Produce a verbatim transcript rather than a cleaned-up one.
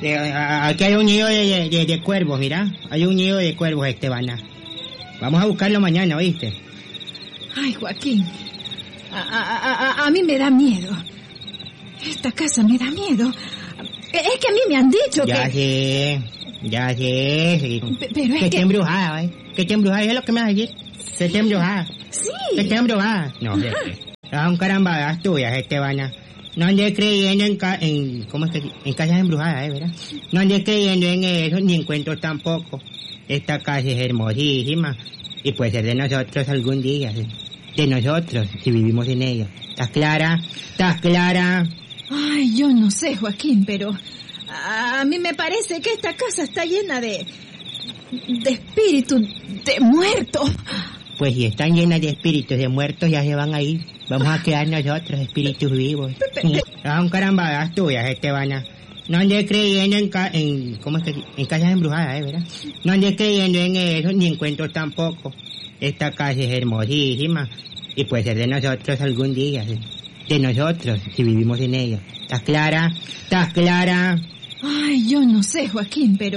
Eh, aquí hay un nido de, de, de, de cuervos, mira. Hay un nido de cuervos, Estebana. Vamos a buscarlo mañana, ¿oíste? Ay, Joaquín. A, a, a, a mí me da miedo. Esta casa me da miedo. Es que a mí me han dicho ya que... sé, ya sé. Sí. P- pero es que... que... está embrujada, ¿eh? Que está embrujada, es lo que me vas a decir. Que está embrujada. Sí. Que está embrujada. No, hombre. Son carambadas tuyas, Estebana. No andes creyendo en, ca en ¿cómo es que? En casas embrujadas, ¿eh? ¿Verdad? No andes creyendo en eso, ni en cuentos tampoco. Esta casa es hermosísima y puede ser de nosotros algún día, ¿sí? De nosotros, si vivimos en ella. ¿Estás clara? ¿Estás clara? Ay, yo no sé, Joaquín, pero a mí me parece que esta casa está llena de... de espíritus de muertos. Pues si están llenas de espíritus de muertos, ya se van a ir. Vamos a quedar nosotros, espíritus vivos. Son carambadas tuyas, Estebana. No andes creyendo en, ca en ¿cómo es que? En casas embrujadas, ¿eh? ¿Verdad? No andes creyendo en eso, ni en cuentos tampoco. Esta casa es hermosísima y puede ser de nosotros algún día, ¿sí? De nosotros, si vivimos en ella. ¿Estás clara? ¿Estás clara? Ay, yo no sé, Joaquín, pero